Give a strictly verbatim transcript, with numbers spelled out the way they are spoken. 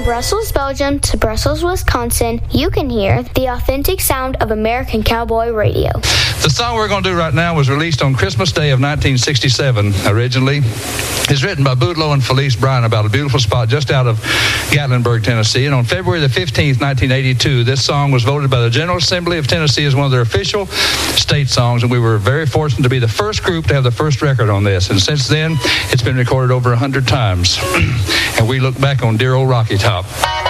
Brussels, Belgium to Brussels, Wisconsin, you can hear the authentic sound of American cowboy radio. The song we're going to do right now was released on Christmas Day of nineteen sixty-seven originally. It's written by Boudleaux and Felice Bryan about a beautiful spot just out of Gatlinburg, Tennessee. And on February the fifteenth, nineteen eighty-two, this song was voted by the General Assembly of Tennessee as one of their official state songs. And we were very fortunate to be the first group to have the first record on this. And since then, it's been recorded over one hundred times. And we look back on dear old Rocky Top.